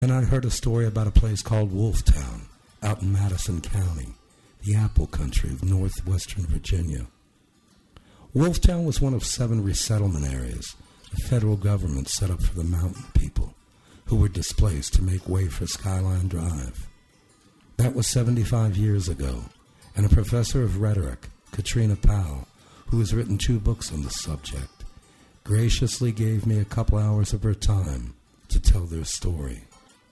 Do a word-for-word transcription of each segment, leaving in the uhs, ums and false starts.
And I'd heard a story about a place called Wolftown out in Madison County, the apple country of northwestern Virginia. Wolftown was one of seven resettlement areas the federal government set up for the mountain people who were displaced to make way for Skyline Drive. That was seventy-five years ago, and a professor of rhetoric, Katrina Powell, who has written two books on the subject, graciously gave me a couple hours of her time to tell their story.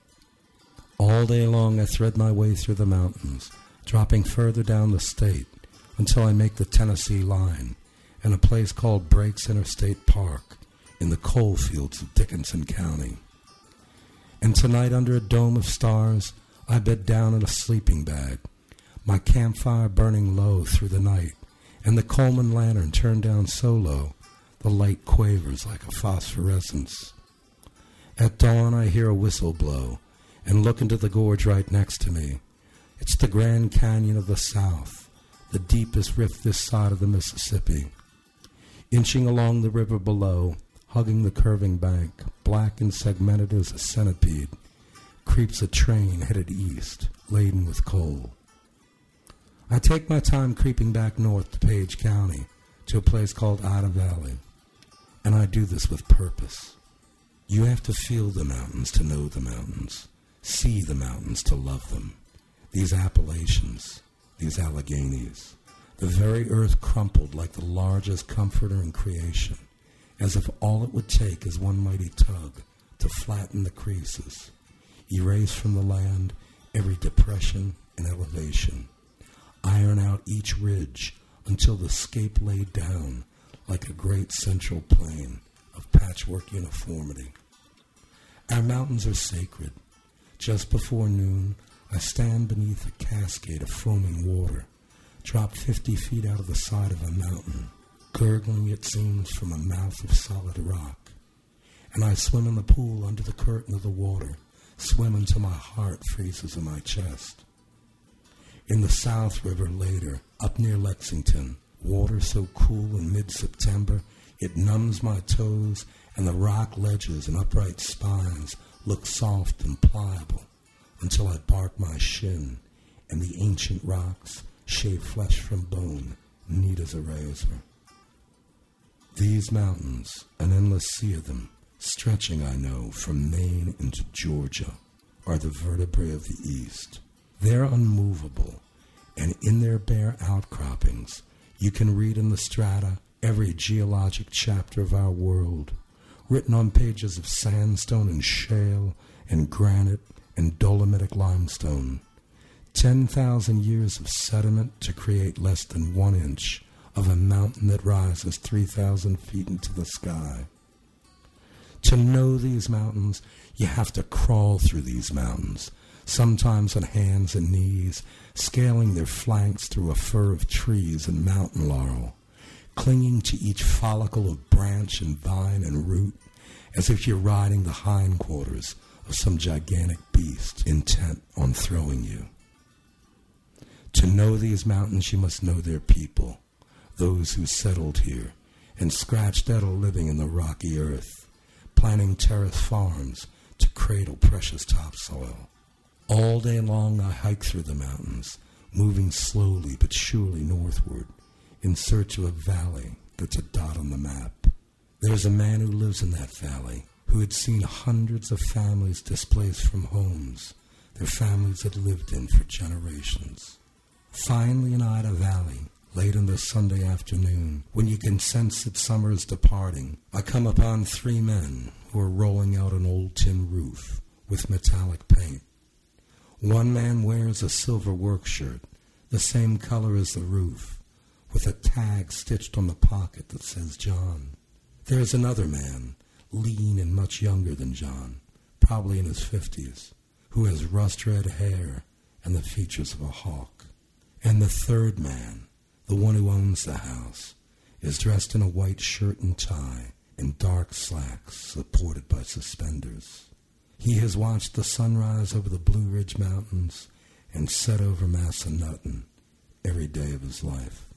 All day long I thread my way through the mountains, dropping further down the state until I make the Tennessee line and a place called Breaks Interstate Park in the coal fields of Dickinson County. And tonight, under a dome of stars, I bed down in a sleeping bag, my campfire burning low through the night, and the Coleman lantern turned down so low the light quavers like a phosphorescence. At dawn, I hear a whistle blow and look into the gorge right next to me. It's the Grand Canyon of the South, the deepest rift this side of the Mississippi. Inching along the river below, hugging the curving bank, black and segmented as a centipede, creeps a train headed east, laden with coal. I take my time creeping back north to Page County, to a place called Ida Valley, and I do this with purpose. You have to feel the mountains to know the mountains, see the mountains to love them. These Appalachians, these Alleghenies, the very earth crumpled like the largest comforter in creation, as if all it would take is one mighty tug to flatten the creases, erase from the land every depression and elevation, iron out each ridge until the scape laid down like a great central plain of patchwork uniformity. Our mountains are sacred. Just before noon, I stand beneath a cascade of foaming water, drop fifty feet out of the side of a mountain, gurgling it seems from a mouth of solid rock. And I swim in the pool under the curtain of the water, swim until my heart freezes in my chest. In the South River later, up near Lexington, water so cool in mid-September, it numbs my toes, and the rock ledges and upright spines look soft and pliable until I bark my shin, and the ancient rocks shave flesh from bone, neat as a razor. These mountains, an endless sea of them, stretching, I know, from Maine into Georgia, are the vertebrae of the East. They're unmovable, and in their bare outcroppings, you can read in the strata every geologic chapter of our world, written on pages of sandstone and shale and granite and dolomitic limestone. Ten thousand years of sediment to create less than one inch of a mountain that rises three thousand feet into the sky. To know these mountains, you have to crawl through these mountains, sometimes on hands and knees, scaling their flanks through a fur of trees and mountain laurel, clinging to each follicle of branch and vine and root, as if you're riding the hindquarters of some gigantic beast intent on throwing you. To know these mountains, you must know their people, those who settled here and scratched out a living in the rocky earth, planting terrace farms to cradle precious topsoil. All day long I hike through the mountains, moving slowly but surely northward, in search of a valley that's a dot on the map. There's a man who lives in that valley, who had seen hundreds of families displaced from homes their families had lived in for generations. Finally in Ida Valley, late in the Sunday afternoon, when you can sense that summer is departing, I come upon three men who are rolling out an old tin roof with metallic paint. One man wears a silver work shirt, the same color as the roof, with a tag stitched on the pocket that says John. There is another man, lean and much younger than John, probably in his fifties, who has rust-red hair and the features of a hawk. And the third man, the one who owns the house, is dressed in a white shirt and tie and dark slacks supported by suspenders. He has watched the sunrise over the Blue Ridge Mountains and set over Massanutten every day of his life.